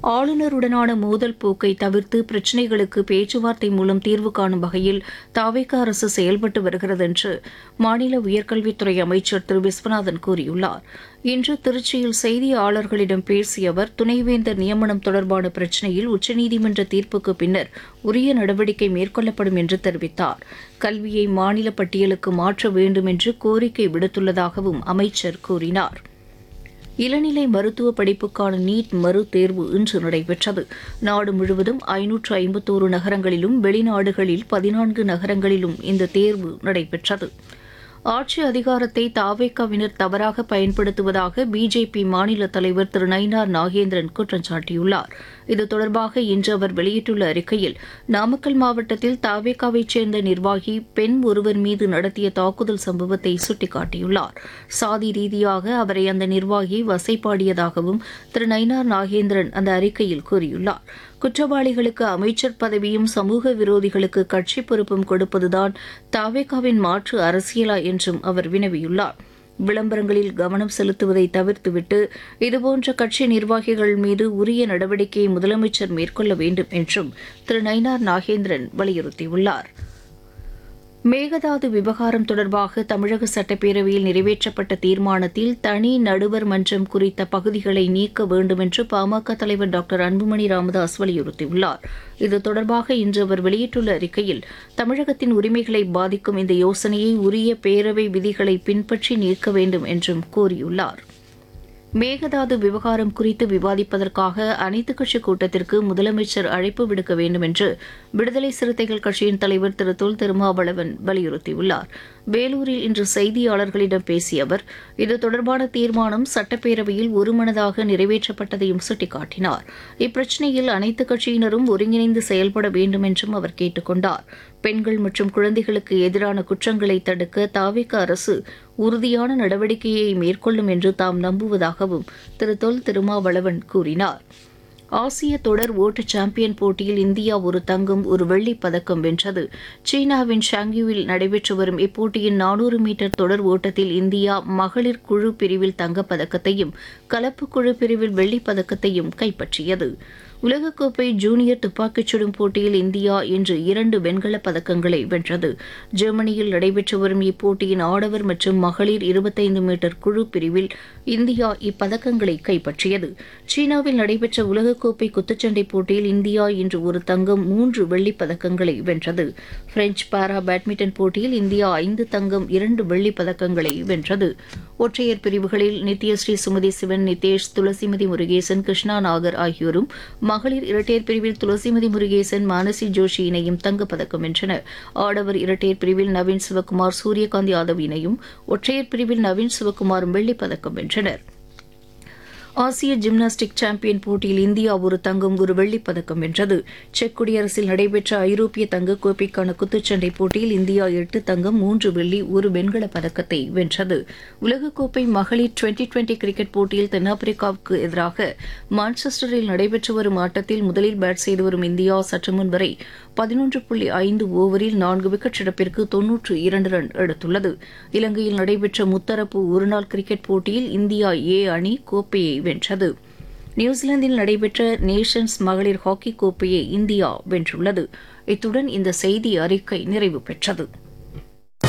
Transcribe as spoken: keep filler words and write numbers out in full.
ஆளுநருடனான மோதல் போக்கை தவிர்த்து பிரச்சினைகளுக்கு பேச்சுவார்த்தை மூலம் தீர்வு காணும் வகையில் தாவேக அரசு செயல்பட்டு வருகிறது என்று மாநில உயர்கல்வித்துறை அமைச்சர் திரு விஸ்வநாதன் கூறியுள்ளார். இன்று திருச்சியில் செய்தியாளர்களிடம் பேசிய அவர், துணைவேந்தர் நியமனம் தொடர்பான பிரச்சினையில் உச்சநீதிமன்ற தீர்ப்புக்கு பின்னர் உரிய நடவடிக்கை மேற்கொள்ளப்படும் என்று தெரிவித்தார். கல்வியை மாநில பட்டியலுக்கு மாற்ற வேண்டும் என்று கோரிக்கை விடுத்துள்ளதாகவும் அமைச்சர் கூறினார். இளநிலை மருத்துவ படிப்புக்கான நீட் மறு தேர்வு இன்று நடைபெற்றது. நாடு முழுவதும் ஐநூற்று ஐம்பத்தோரு நகரங்களிலும் வெளிநாடுகளில் பதினான்கு நகரங்களிலும் இந்த தேர்வு நடைபெற்றது. ஆட்சி அதிகாரத்தை தாவேகாவினர் தவறாக பயன்படுத்துவதாக பிஜேபி மாநில தலைவர் திரு நயினார் நாகேந்திரன் குற்றம் சாட்டியுள்ளார். இது தொடர்பாக இன்று அவர் வெளியிட்டுள்ள அறிக்கையில், நாமக்கல் மாவட்டத்தில் தாவேகாவைச் சேர்ந்த நிர்வாகி பெண் ஒருவர் மீது நடத்திய தாக்குதல் சம்பவத்தை சுட்டிக்காட்டியுள்ளார். சாதி ரீதியாக அவரை அந்த நிர்வாகி வசைபாடியதாகவும் திரு நயினார் நாகேந்திரன் அந்த அறிக்கையில் கூறியுள்ளார். குற்றவாளிகளுக்கு அமைச்சர் பதவியும் சமூக விரோதிகளுக்கு கட்சி பொறுப்பும் கொடுப்பதுதான் தாவேகாவின் மாற்று அரசியலா என்றும் அவர் வினவியுள்ளார். விளம்பரங்களில் கவனம் செலுத்துவதை தவிர்த்துவிட்டு இதுபோன்ற கட்சி நிர்வாகிகள் மீது உரிய நடவடிக்கையை முதலமைச்சர் மேற்கொள்ள வேண்டும் என்றும் திரு நயினார் நாகேந்திரன் வலியுறுத்தியுள்ளார். மேகதாது விவகாரம் தொடர்பாக தமிழக சட்டப்பேரவையில் நிறைவேற்றப்பட்ட தீர்மானத்தில் தனி நடுவர் மன்றம் குறித்த பகுதிகளை நீக்க வேண்டும் என்று பாமக தலைவர் டாக்டர் அன்புமணி ராமதாஸ் வலியுறுத்தியுள்ளார். இது தொடர்பாக இன்று அவர் வெளியிட்டுள்ள அறிக்கையில், தமிழகத்தின் உரிமைகளை பாதிக்கும் இந்த யோசனையை உரிய பேரவை விதிகளை பின்பற்றி நீக்க வேண்டும் என்றும் கோரியுள்ளார். மேகதாது விவகாரம் குறித்து விவாதிப்பதற்காக அனைத்துக் கட்சிக் கூட்டத்திற்கு முதலமைச்சர் அழைப்பு விடுக்க வேண்டும் என்று விடுதலை சிறுத்தைகள் கட்சியின் தலைவர் திரு தொல் திருமாவளவன் வலியுறுத்தியுள்ளார். வேலூரில் இன்று செய்தியாளர்களிடம் பேசிய அவர், இது தொடர்பான தீர்மானம் சட்டப்பேரவையில் ஒருமனதாக நிறைவேற்றப்பட்டதையும் சுட்டிக்காட்டினார். இப்பிரச்சினையில் அனைத்துக் கட்சியினரும் ஒருங்கிணைந்து செயல்பட வேண்டும் என்றும் அவர் கேட்டுக் கொண்டார். பெண்கள் மற்றும் குழந்தைகளுக்கு எதிரான குற்றங்களை தடுக்க தாவேக அரசு உறுதியான நடவடிக்கையை மேற்கொள்ளும் என்று தாம் நம்புவதாகவும் திரு தொல் திருமாவளவன் கூறினார். ஆசிய தொடர் ஓட்ட சாம்பியன் போட்டியில் இந்தியா ஒரு தங்கம் ஒரு வெள்ளிப் பதக்கம் வென்றது. சீனாவின் ஷாங்யூவில் நடைபெற்று வரும் இப்போட்டியின் நானூறு மீட்டர் தொடர் ஓட்டத்தில் இந்தியா மகளிர் குழு பிரிவில் தங்கப்பதக்கத்தையும் கலப்பு குழு பிரிவில் வெள்ளிப் பதக்கத்தையும் கைப்பற்றியது. உலகக்கோப்பை ஜூனியர் துப்பாக்கிச் சுடும் போட்டியில் இந்தியா இன்று இரண்டு வெண்கலப் பதக்கங்களை வென்றது. ஜெர்மனியில் நடைபெற்று வரும் இப்போட்டியின் ஆடவர் மற்றும் மகளிர் இருபத்தைந்து மீட்டர் குழு பிரிவில் இந்தியா இப்பதக்கங்களை கைப்பற்றியது. சீனாவில் நடைபெற்ற உலகக்கோப்பை குத்துச்சண்டை போட்டியில் இந்தியா இன்று ஒரு தங்கம் மூன்று வெள்ளிப் பதக்கங்களை வென்றது. பிரெஞ்ச் பாரா பேட்மிண்டன் போட்டியில் இந்தியா ஐந்து தங்கம் இரண்டு வெள்ளிப் பதக்கங்களை வென்றது. ஒற்றையர் பிரிவுகளில் நித்யஸ்ரீ சுமதி சிவன், நிதேஷ், துளசிமதி முருகேசன், கிருஷ்ணா நாகர் ஆகியோரும், மகளிர் இரட்டையர் பிரிவில் துளசிமதி முருகேசன், மானசி ஜோஷி இணையும் தங்கப்பதக்கம் வென்றனர். ஆடவர் இரட்டையர் பிரிவில் நவீன் சிவக்குமார், சூரியகாந்த் யாதவ் இணையும், ஒற்றையர் பிரிவில் நவீன் சிவக்குமாரும் வெள்ளிப் பதக்கம் வென்றனர். ஆசிய ஜிம்னாஸ்டிக் சாம்பியன் போட்டியில் இந்தியா ஒரு தங்கம் ஒரு வெள்ளிப் பதக்கம் வென்றது. செக் குடியரசில் நடைபெற்ற ஐரோப்பிய தங்கக் கோப்பைக்கான குத்துச்சண்டை போட்டியில் இந்தியா எட்டு தங்கம் மூன்று வெள்ளி ஒரு வெண்கலப் பதக்கத்தை வென்றது. உலகக்கோப்பை மகளிர் டுவெண்டி டுவெண்டி கிரிக்கெட் போட்டியில் தென்னாப்பிரிக்காவுக்கு எதிராக மான்செஸ்டரில் நடைபெற்று வரும் ஆட்டத்தில் முதலில் பேட் செய்து வரும் இந்தியா சற்று முன் வரை பதினொன்று புள்ளி ஐந்து ஓவரில் நான்கு விக்கெட் இழப்பிற்கு தொன்னூற்று இரண்டு ரன் எடுத்துள்ளது. இலங்கையில் நடைபெற்ற முத்தரப்பு ஒருநாள் கிரிக்கெட் போட்டியில் இந்தியா ஏ அணி கோப்பையை வென்றது. நியூசிலாந்தில் நடைபெற்ற நேஷன்ஸ் மகளிர் ஹாக்கி கோப்பையை இந்தியா வென்றுள்ளது. இத்துடன் இந்த செய்தி அறிக்கை நிறைவு பெற்றது.